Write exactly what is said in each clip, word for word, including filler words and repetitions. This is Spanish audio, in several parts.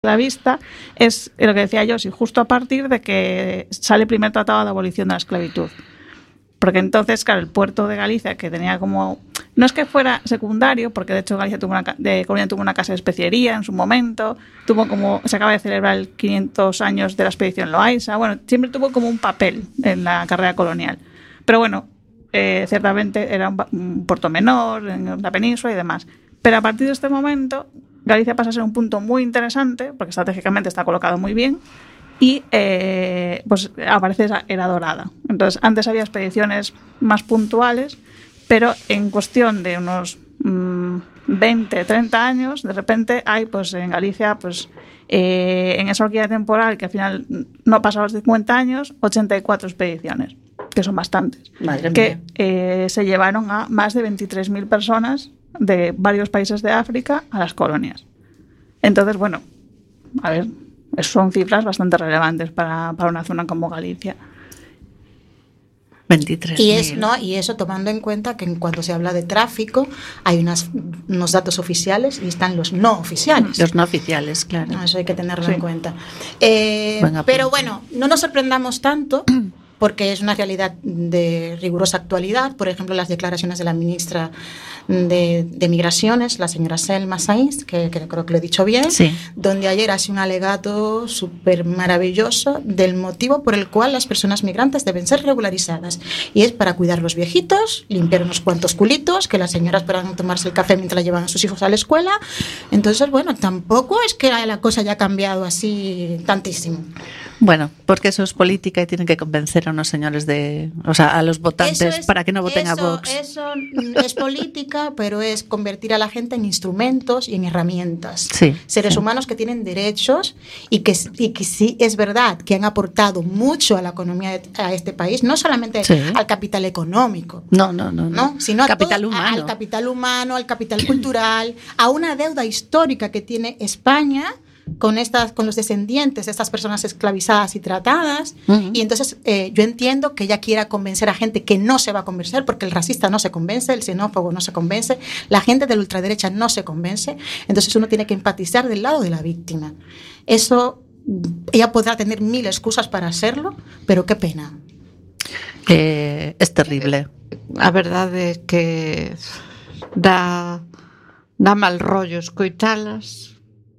esclavista es lo que decía yo, si justo a partir de que sale el primer tratado de abolición de la esclavitud. Porque entonces, claro, el puerto de Galicia, que tenía como... No es que fuera secundario, porque de hecho Galicia tuvo una, de Coruña tuvo una casa de especiería en su momento, tuvo como... Se acaba de celebrar el quinientos años de la expedición Loaysa, bueno, siempre tuvo como un papel en la carrera colonial. Pero bueno, eh, ciertamente era un, un puerto menor en la península y demás. Pero a partir de este momento, Galicia pasa a ser un punto muy interesante, porque estratégicamente está colocado muy bien, y eh, pues aparece esa era dorada. Entonces, antes había expediciones más puntuales, pero en cuestión de unos mmm, veinte, treinta años, de repente hay pues en Galicia, pues eh, en esa horquilla temporal, que al final no pasa los cincuenta años, ochenta y cuatro expediciones, que son bastantes, Madre que mía. eh, se llevaron a más de veintitrés mil personas de varios países de África a las colonias. Entonces, bueno, a ver, son cifras bastante relevantes para, para una zona como Galicia. veintitrés Y, es, ¿no? y eso tomando en cuenta que cuando se habla de tráfico hay unas, unos datos oficiales y están los no oficiales. Los no oficiales, claro. Eso hay que tenerlo Sí. en cuenta. Eh, Buen pero apunte. bueno, no nos sorprendamos tanto porque es una realidad de rigurosa actualidad. Por ejemplo, las declaraciones de la ministra de, de Migraciones, la señora Selma Sainz, que, que creo que lo he dicho bien, Sí. donde ayer hace un alegato súper maravilloso del motivo por el cual las personas migrantes deben ser regularizadas. Y es para cuidar los viejitos, limpiar unos cuantos culitos, que las señoras puedan tomarse el café mientras llevan a sus hijos a la escuela. Entonces, bueno, tampoco es que la cosa haya cambiado así tantísimo. Bueno, porque eso es política y tienen que convencer a unos señores de, o sea, a los votantes Eso es- para que no voten eso- a Vox. Eso es política, pero es convertir a la gente en instrumentos y en herramientas. Sí, Seres sí. humanos que tienen derechos y que, y que sí es verdad que han aportado mucho a la economía de a este país, no solamente Sí. al capital económico, No, no, no, ¿no? Sino a capital todo- humano. al capital humano, al capital cultural, a una deuda histórica que tiene España con estas, con los descendientes de estas personas esclavizadas y tratadas. Uh-huh. Y entonces eh, yo entiendo que ella quiera convencer a gente que no se va a convencer, porque el racista no se convence, el xenófobo no se convence, la gente de la ultraderecha no se convence. Entonces uno tiene que empatizar del lado de la víctima. Eso, ella podrá tener mil excusas para hacerlo, pero qué pena. Eh, es terrible. A verdade é que dá, dá mal rollo escoitalas,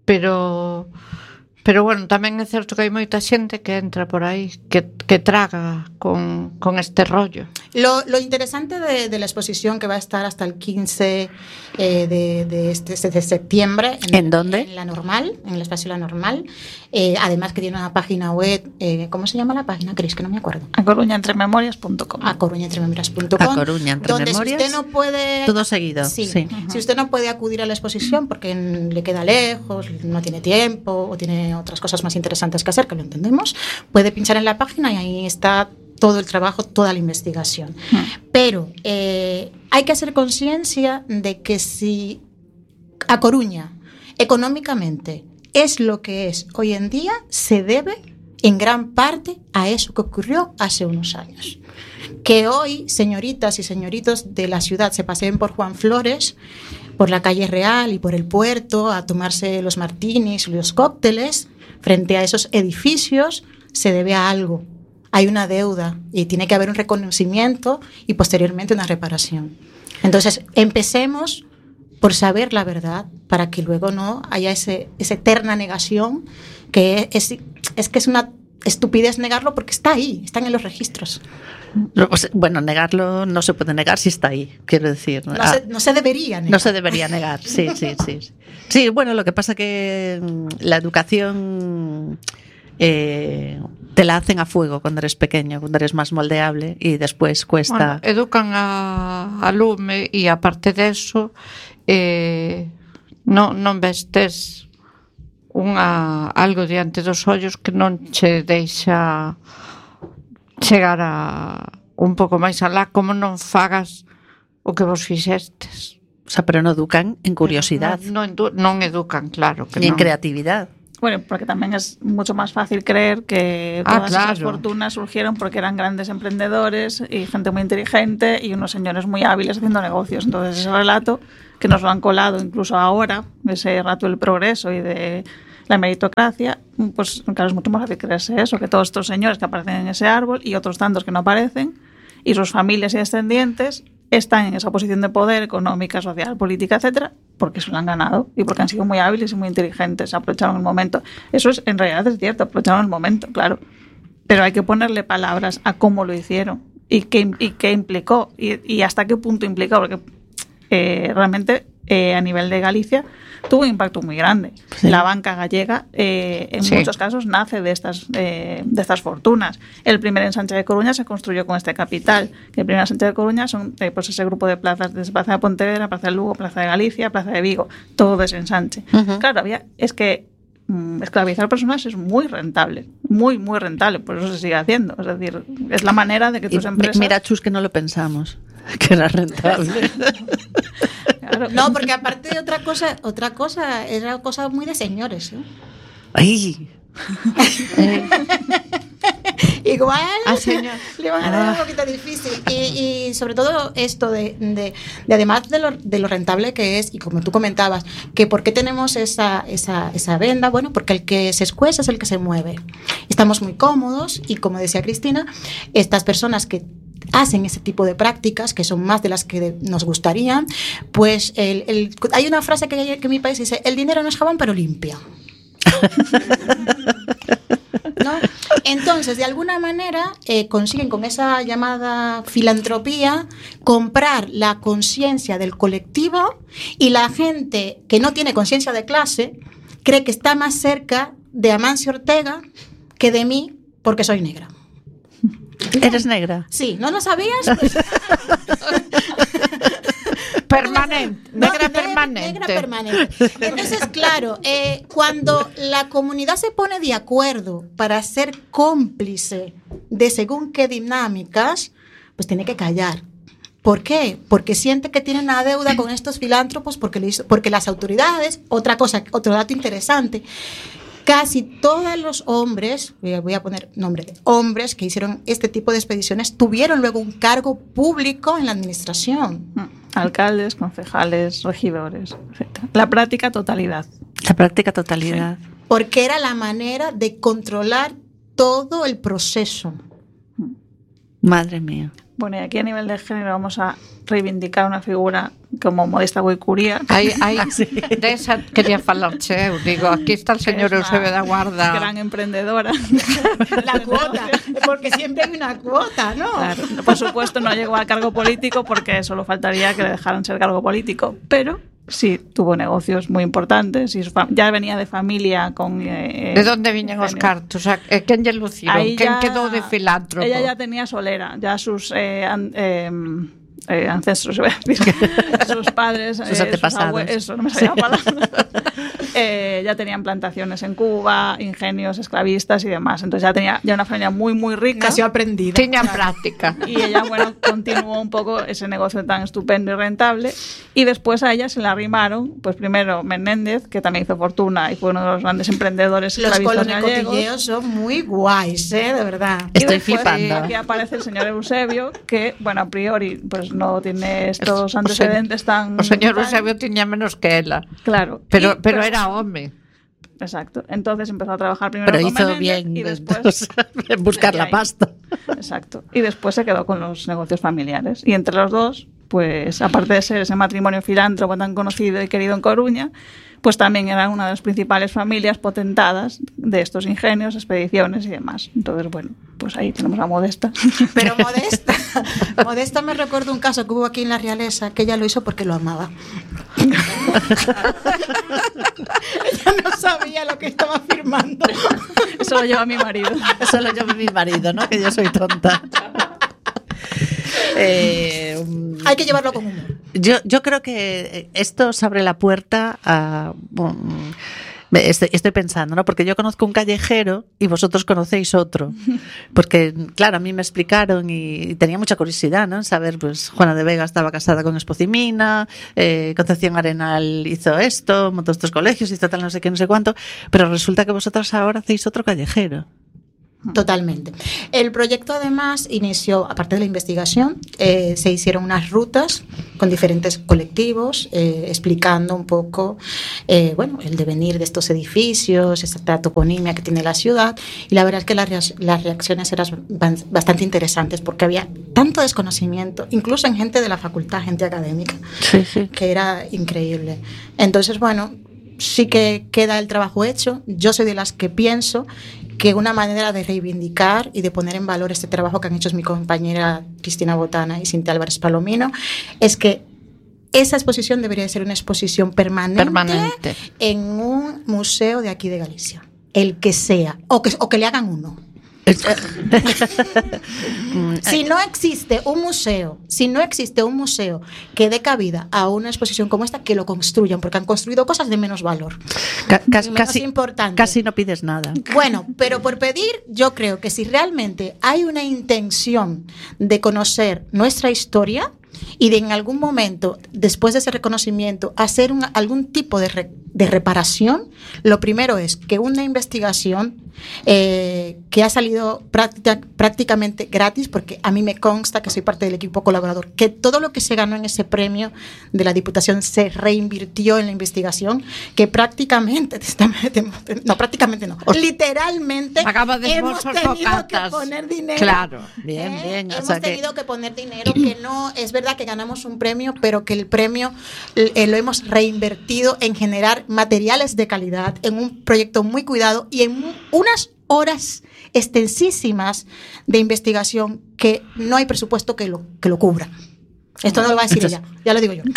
pero pero bueno, tamén é certo que hai moita xente que entra por aí que, que traga con, con este rollo. Lo, lo interesante de, de la exposición, que va a estar hasta el quince eh, de, de, este, de septiembre. ¿En dónde? En La Normal, en el espacio La Normal. Eh, además que tiene una página web, eh, ¿cómo se llama la página, Cris? Que no me acuerdo. A coruña entre memorias punto com. A coruña entre memorias punto com. A Coruña Entre donde Memorias. Si usted no puede, Todo seguido, Sí, sí. uh-huh. Si usted no puede acudir a la exposición porque le queda lejos, no tiene tiempo o tiene otras cosas más interesantes que hacer, que lo entendemos, puede pinchar en la página y ahí está todo el trabajo, toda la investigación. Mm. Pero eh, hay que hacer conciencia de que si A Coruña económicamente es lo que es hoy en día, se debe en gran parte a eso que ocurrió hace unos años. Que hoy señoritas y señoritos de la ciudad se paseen por Juan Flores, por la calle Real y por el puerto a tomarse los martinis y los cócteles frente a esos edificios, se debe a algo. Hay una deuda y tiene que haber un reconocimiento y posteriormente una reparación. Entonces, empecemos por saber la verdad para que luego no haya ese, esa eterna negación, que es, es que es una estupidez negarlo porque está ahí, están en los registros. Bueno, negarlo no se puede negar si está ahí, quiero decir. No, Ah, se, no se debería negar. no se debería negar, sí, sí, sí. Sí, sí, bueno, lo que pasa que mm, la educación eh, te la hacen a fuego cuando eres pequeño, cuando eres más moldeable y después cuesta... Bueno, educan a, a lume e aparte deso eh, non, non vestes unha, algo diante dos ollos que non che deixa chegar a un pouco máis alá, como non fagas o que vos fixestes. O sea, pero no educan en curiosidad, Non, non, non educan, claro que ni en non. creatividad. Bueno, porque también es mucho más fácil creer que Ah, todas esas claro. fortunas surgieron porque eran grandes emprendedores y gente muy inteligente y unos señores muy hábiles haciendo negocios. Entonces ese relato que nos lo han colado incluso ahora, ese rato del progreso y de La meritocracia, pues claro, es mucho más fácil creerse eso, que todos estos señores que aparecen en ese árbol y otros tantos que no aparecen, y sus familias y descendientes están en esa posición de poder económica, social, política, etcétera, porque se lo han ganado y porque han sido muy hábiles y muy inteligentes, aprovecharon el momento. Eso es, en realidad es cierto, aprovecharon el momento, claro. Pero hay que ponerle palabras a cómo lo hicieron y qué, y qué implicó y, y hasta qué punto implicó, porque eh, realmente eh, a nivel de Galicia tuvo un impacto muy grande. Sí. La banca gallega eh, en sí. muchos casos nace de estas, eh, de estas fortunas. El primer ensanche de Coruña se construyó con este capital, que el primer ensanche de Coruña son eh, pues ese grupo de plazas, desde Plaza de Pontevedra, Plaza de Lugo, Plaza de Galicia, Plaza de Vigo, todo ese ensanche. Uh-huh. Claro, había, es que mmm, esclavizar personas es muy rentable, muy, muy rentable, por eso se sigue haciendo. Es decir, es la manera de que tus y, empresas... Mira, Chus, que no lo pensamos, que era rentable. Claro. No, porque aparte de otra cosa, otra cosa, era cosa muy de señores, ¿eh? ¡Ay! Igual ah, señor. le van a dar ah. un poquito difícil. Y, y sobre todo esto de, de, de además de lo, de lo rentable que es, y como tú comentabas, que por qué tenemos esa, esa, esa venda, bueno, porque el que se escuece es el que se mueve. Estamos muy cómodos y, como decía Cristina, estas personas que hacen ese tipo de prácticas, que son más de las que nos gustarían, pues el, el, hay una frase que, que en mi país dice: el dinero no es jabón, pero limpia. ¿No? Entonces, de alguna manera eh, consiguen con esa llamada filantropía comprar la conciencia del colectivo, y la gente que no tiene conciencia de clase cree que está más cerca de Amancio Ortega que de mí porque soy negra. ¿Eres negra? Sí, ¿no lo sabías? Pues... permanente, no, negra ne- permanente. Negra permanente. Entonces, claro, eh, cuando la comunidad se pone de acuerdo para ser cómplice de según qué dinámicas, pues tiene que callar. ¿Por qué? Porque siente que tiene una deuda con estos filántropos, porque, le hizo, porque las autoridades, otra cosa, otro dato interesante, casi todos los hombres, voy a poner nombre de hombres que hicieron este tipo de expediciones, tuvieron luego un cargo público en la administración. Alcaldes, concejales, regidores, etcétera. La práctica totalidad. La práctica totalidad. Sí. Porque era la manera de controlar todo el proceso. Madre mía. Bueno, y aquí a nivel de género vamos a reivindicar una figura como Modesta Boicuría. Ay, ay, sí. De esa quería falarche, eu digo, aquí está el señor Eusebio da Guarda. Gran emprendedora. La cuota, porque siempre hay una cuota, ¿no? Claro, por supuesto no llegó al cargo político, porque solo faltaría que le dejaran ser cargo político, pero sí tuvo negocios muy importantes y ya venía de familia con... Eh, ¿De dónde viñan os cartos? O sea, ¿quién lle luciron? ¿Quién quedó de filántropo? Ella ya tenía solera, ya sus... Eh, an, eh, Eh, ancestros, voy a decir, sus padres, sus eh, antepasados. Sus abue- eso, no me salía la palabra. eh, ya tenían plantaciones en Cuba, ingenios esclavistas y demás. Entonces ya tenía ya una familia muy, muy rica. Nació aprendida. Tenía práctica. Y ella, bueno, continuó un poco ese negocio tan estupendo y rentable. Y después a ella se le arrimaron, pues primero Menéndez, que también hizo fortuna y fue uno de los grandes emprendedores los esclavistas gallegos. Los cotilleos son muy guays, ¿eh? De verdad. Y Estoy después, flipando. Aquí aparece el señor Eusebio, que, bueno, a priori, pues no tiene estos antecedentes tan... O señor tan... Eusebio tenía menos que ela. Claro. Pero, y, pero, pero era home. Exacto. Entonces empezó a trabajar primero pero con hizo Menéndez bien y después en buscar la pasta. Exacto. Y después se quedó con los negocios familiares. Y entre los dos, pues aparte de ser ese matrimonio filántropo tan conocido y querido en Coruña, pues también eran una de las principales familias potentadas de estos ingenios, expediciones y demás. Entonces, bueno, pues ahí tenemos a Modesta. Pero Modesta, Modesta me recuerdo un caso que hubo aquí en la realeza, que ella lo hizo porque lo amaba. Ella no sabía lo que estaba firmando. Eso lo lleva mi marido. Eso lo lleva mi marido, ¿no? Que yo soy tonta. Eh, Hay que llevarlo con humor. Yo, yo creo que esto se abre la puerta a... Bueno, estoy, estoy pensando, ¿no? Porque yo conozco un callejero y vosotros conocéis otro. Porque, claro, a mí me explicaron y tenía mucha curiosidad, ¿no? En saber, pues, Juana de Vega estaba casada con Espocimina, eh, Concepción Arenal hizo esto, montó estos colegios, hizo tal no sé qué, no sé cuánto, pero resulta que vosotros ahora hacéis otro callejero. Totalmente. El proyecto además inició, aparte de la investigación, eh, se hicieron unas rutas con diferentes colectivos eh, explicando un poco eh, bueno, el devenir de estos edificios, esta toponimia que tiene la ciudad, y la verdad es que las, rea- las reacciones eran bastante interesantes porque había tanto desconocimiento, incluso en gente de la facultad, gente académica, Sí, sí. que era increíble. Entonces, bueno, sí que queda el trabajo hecho. Yo soy de las que pienso que una manera de reivindicar y de poner en valor este trabajo que han hecho mi compañera Cristina Botana y Cintia Álvarez Palomino es que esa exposición debería ser una exposición permanente, Permanente. en un museo de aquí de Galicia, el que sea, o que, o que le hagan uno. Si no existe un museo, si no existe un museo que dé cabida a una exposición como esta, que lo construyan, porque han construido cosas de menos valor, Ca- casi, menos casi, importante. casi no pides nada. Bueno, pero por pedir, yo creo que si realmente hay una intención de conocer nuestra historia y de en algún momento, después de ese reconocimiento, hacer un- algún tipo de, re- de reparación, lo primero es que una investigación eh, que ha salido práctica- prácticamente gratis, porque a mí me consta que soy parte del equipo colaborador, que todo lo que se ganó en ese premio de la Diputación se reinvirtió en la investigación, que prácticamente, no, prácticamente no, literalmente Pagaba de hemos bolsos tenido que bocatas. poner dinero. Claro. Bien, ¿eh? bien. O Hemos sea que- tenido que poner dinero, que no, es verdad que ganamos un premio, pero que el premio eh, lo hemos reinvertido en generar materiales de calidad, en un proyecto muy cuidado y en unas horas extensísimas de investigación que no hay presupuesto que lo, que lo cubra. Esto no lo va a decir ella, ya lo digo yo.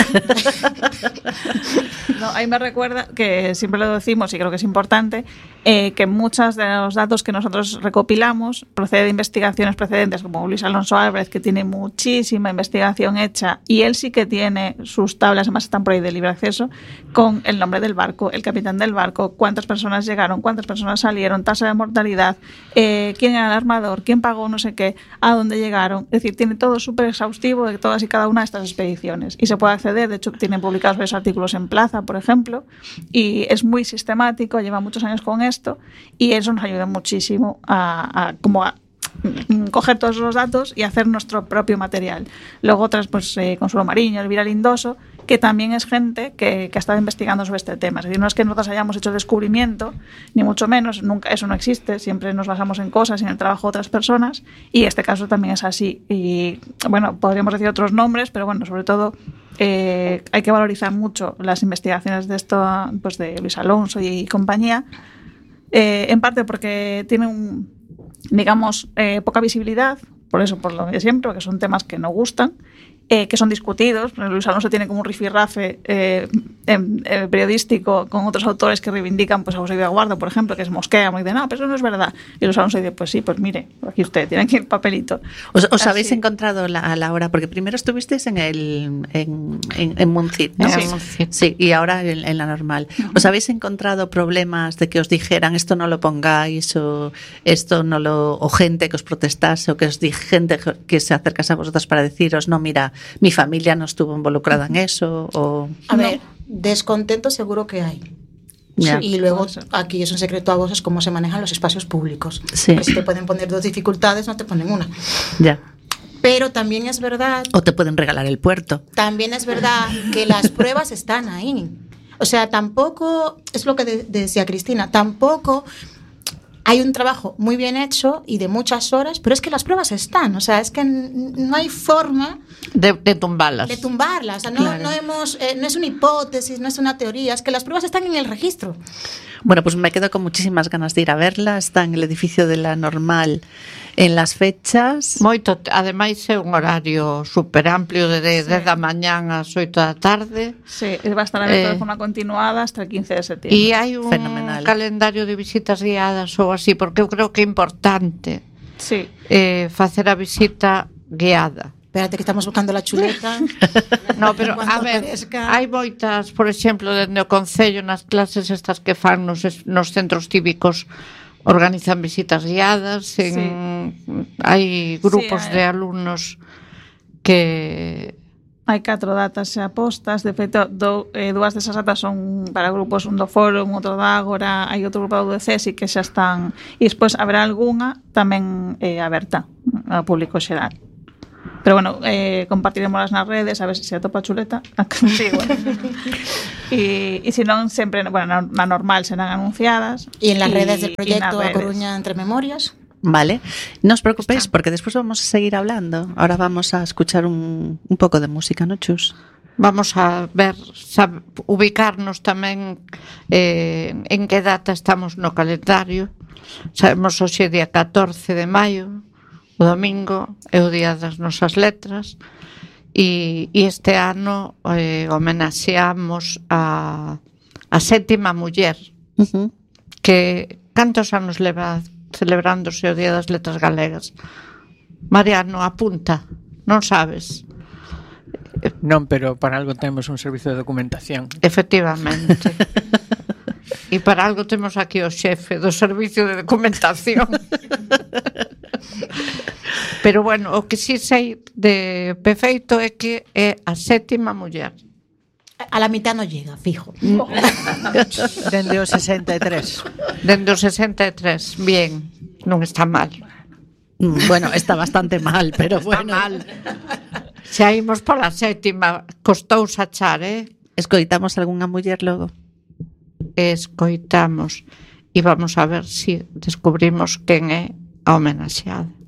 No, ahí me recuerda que siempre lo decimos y creo que es importante, eh, que muchos de los datos que nosotros recopilamos procede de investigaciones precedentes, como Luis Alonso Álvarez, que tiene muchísima investigación hecha, y él sí que tiene sus tablas, además están por ahí de libre acceso, con el nombre del barco, el capitán del barco, cuántas personas llegaron, cuántas personas salieron, tasa de mortalidad, eh, quién era el armador, quién pagó no sé qué, a dónde llegaron. Es decir, tiene todo súper exhaustivo de todas y cada una de estas expediciones. Y se puede acceder, de hecho, tienen publicados varios artículos en Plaza, por ejemplo, y es muy sistemático, lleva muchos años con esto, y eso nos ayuda muchísimo a, a como a mm, coger todos los datos y hacer nuestro propio material. Luego otras, pues eh, Consuelo Mariño, Elvira Lindoso, que también es gente que, que ha estado investigando sobre este tema. Es decir, no es que nosotros hayamos hecho descubrimiento, ni mucho menos, nunca, eso no existe, siempre nos basamos en cosas y en el trabajo de otras personas, y este caso también es así. Y bueno, podríamos decir otros nombres, pero bueno, sobre todo eh, hay que valorizar mucho las investigaciones de esto, pues de Luis Alonso y compañía, eh, en parte porque tienen un, digamos, eh, poca visibilidad, por eso, por lo de siempre, porque son temas que no gustan, eh, que son discutidos. Luis Alonso tiene como un rifirrafe eh, eh, eh, periodístico con otros autores que reivindican pues, a Eusebio Aguardo, por ejemplo, que se mosquea, y dice, no, pero eso no es verdad. Y Luis Alonso dice, pues sí, pues mire, aquí usted, tiene aquí el papelito. ¿Os, os Así. habéis encontrado la, a la hora? Porque primero estuvisteis en el en, en, en Muncit, ¿no? En Muncit. Sí, y ahora en, en la normal. ¿Os habéis encontrado problemas de que os dijeran esto no lo pongáis o esto no lo, o gente que os protestase o que os di gente que se acercase a vosotros para deciros no, mira, mi familia no estuvo involucrada en eso o A ver, descontento seguro que hay. Ya. Y luego Puede ser. aquí es un secreto a voces cómo se manejan los espacios públicos. Sí. Que si te pueden poner dos dificultades, no te ponen una. ya, Pero también es verdad, o te pueden regalar el puerto. también es verdad que las pruebas están ahí. O sea, tampoco, es lo que de- decía Cristina, tampoco hay un trabajo muy bien hecho y de muchas horas, pero es que las pruebas están. O sea, es que n- no hay forma De, de tumbalas. de tumbarlas. O sea, no, Claro. no, hemos, eh, no es una hipótesis, no es una teoría, es que las pruebas están en el registro. Bueno, pues me quedo con muchísimas ganas de ir a verla. Está en el edificio de la Normal en las fechas. Moito, ademais é un horario super amplio de dez da mañán ás oito da tarde. Sí, va a estar abierto Eh, de forma continuada hasta el quince de septiembre. E hai un Fenomenal. calendario de visitas guiadas ou así, porque eu creo que é importante Sí. eh, facer a visita guiada. Espérate que estamos buscando la chuleta. No, pero Cuando a ver, aparezca. hai moitas, por exemplo, dende o Concello nas clases estas que fan nos, es- nos centros cívicos organizan visitas guiadas, en, hai grupos Sí, hai. de alumnos que hai catro datas xa postas, de feito, do, eh, dúas desas datas son para grupos, un do Fórum, outro da Ágora, hai outro grupo do CESI que xa están, e despois haberá algunha tamén eh, aberta ao público xeral. Pero bueno, eh, compartiremos nas redes, a ver se se atopa chuleta. Sí, bueno. E, e se non, sempre, bueno, na, na normal serán anunciadas. E en las redes del y proyecto A redes. Coruña Entre Memorias. Vale, no os preocupéis porque después vamos a seguir hablando. Ahora vamos a escuchar un, un poco de música, ¿no, Chus? Vamos a ver, sab, ubicarnos tamén eh, en que data estamos no calendario. Sabemos hoxe día catorce de maio, o domingo é o día das nosas letras, e, e este ano eh, homenaxeamos a, a sétima muller, Uh-huh. que cantos anos leva celebrándose o Día das Letras Galegas. Mariano, apunta, non sabes? Non, pero para algo temos un servicio de documentación. Efectivamente. E para algo temos aquí o xefe do servicio de documentación. Pero bueno, o que sí sei de perfeito é que é a sétima muller. A la mitad no llega, fijo. Dende o sesenta e tres. Dende o sesenta e tres, bien, non está mal. Mm, Bueno, está bastante mal, pero bueno. Mal. Xa imos pola sétima, costou achar, eh? Escoitamos algunha muller logo. Escoitamos e vamos a ver se si descubrimos quen é a homenaxeada.